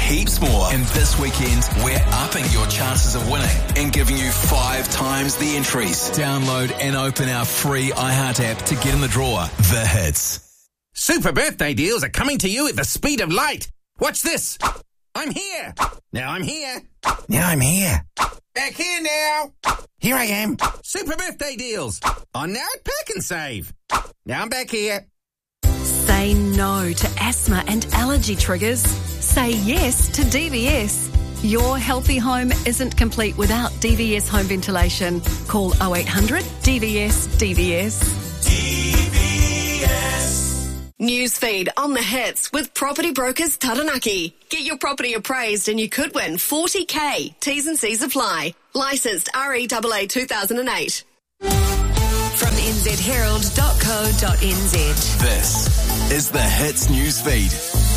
heaps more. And this weekend, we're upping your chances of winning and giving you 5 times the entries. Download and open our free iHeart app to get in the draw. The Hits. Super birthday deals are coming to you at the speed of light. Watch this. I'm here. Now I'm here. Now I'm here. Back here now. Here I am. Super birthday deals. On now at Pack and Save. Now I'm back here. Say no to asthma and allergy triggers. Say yes to DVS. Your healthy home isn't complete without DVS home ventilation. Call 0800 DVS DVS. Newsfeed on the Hits with Property Brokers Taranaki. Get your property appraised and you could win $40,000. T's and C's apply. Licensed REAA 2008. From nzherald.co.nz. This is the Hits Newsfeed.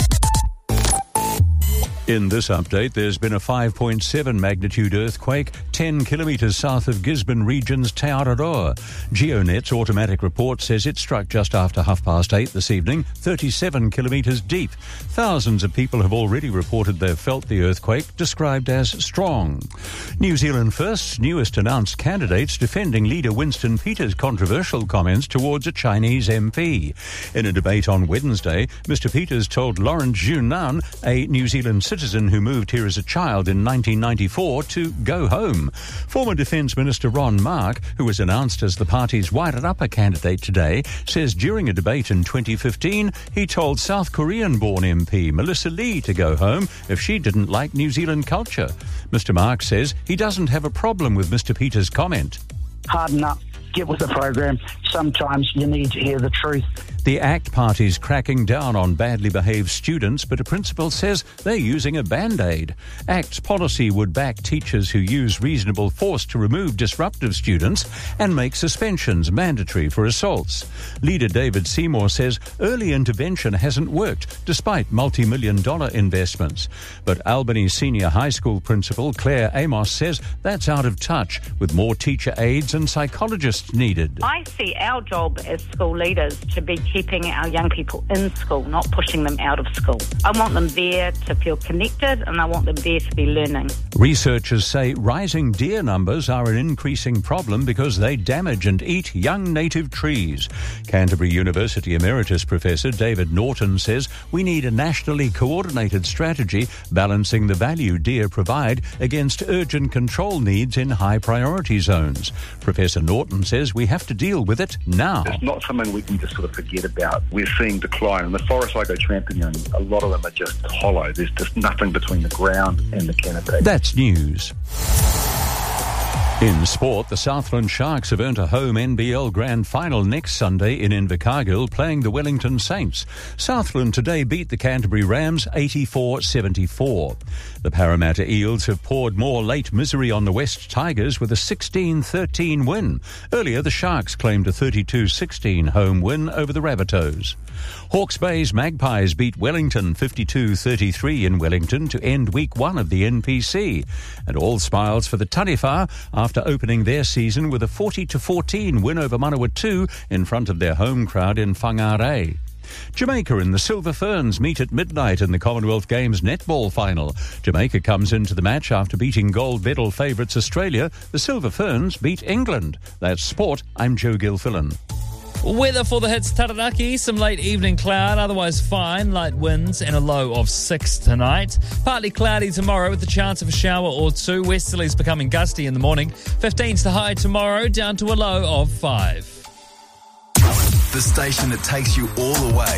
In this update, there's been a 5.7 magnitude earthquake 10 kilometres south of Gisborne Region's Te Araroa. GeoNet's automatic report says it struck just after 8:30 this evening, 37 kilometres deep. Thousands of people have already reported they've felt the earthquake, described as strong. New Zealand First's newest announced candidates defending leader Winston Peters' controversial comments towards a Chinese MP. In a debate on Wednesday, Mr Peters told Lawrence Junan, a New Zealand citizen who moved here as a child in 1994, to go home. Former Defence Minister Ron Mark, who was announced as the party's Wairarapa candidate today, says during a debate in 2015 he told South Korean-born MP Melissa Lee to go home if she didn't like New Zealand culture. Mr Mark says he doesn't have a problem with Mr Peters' comment. Harden up, get with the program. Sometimes you need to hear the truth. The ACT Party's cracking down on badly behaved students, but a principal says they're using a Band-Aid. ACT's policy would back teachers who use reasonable force to remove disruptive students and make suspensions mandatory for assaults. Leader David Seymour says early intervention hasn't worked, despite multi-million-dollar investments. But Albany Senior High School principal Claire Amos says that's out of touch, with more teacher aides and psychologists needed. I see our job as school leaders to be keeping our young people in school, not pushing them out of school. I want them there to feel connected and I want them there to be learning. Researchers say rising deer numbers are an increasing problem because they damage and eat young native trees. Canterbury University Emeritus Professor David Norton says we need a nationally coordinated strategy balancing the value deer provide against urgent control needs in high priority zones. Professor Norton says we have to deal with it now. It's not something we can just sort of forget about. We're seeing decline, and the forests I go tramping in, a lot of them are just hollow. There's just nothing between the ground and the canopy. That's news. In sport, the Southland Sharks have earned a home NBL Grand Final next Sunday in Invercargill, playing the Wellington Saints. Southland today beat the Canterbury Rams 84-74. The Parramatta Eels have poured more late misery on the West Tigers with a 16-13 win. Earlier, the Sharks claimed a 32-16 home win over the Rabbitohs. Hawke's Bay's Magpies beat Wellington 52-33 in Wellington to end Week 1 of the NPC. And all smiles for the Taniwha after opening their season with a 40-14 win over Manawatu in front of their home crowd in Whangarei. Jamaica and the Silver Ferns meet at midnight in the Commonwealth Games netball final. Jamaica comes into the match after beating gold medal favourites Australia. The Silver Ferns beat England. That's sport. I'm Joe Gilfillan. Weather for the Hits Taranaki, some late evening cloud, otherwise fine, light winds and a low of 6 tonight. Partly cloudy tomorrow with the chance of a shower or two. Westerlies becoming gusty in the morning. 15's the high tomorrow, down to a low of 5. The station that takes you all the way.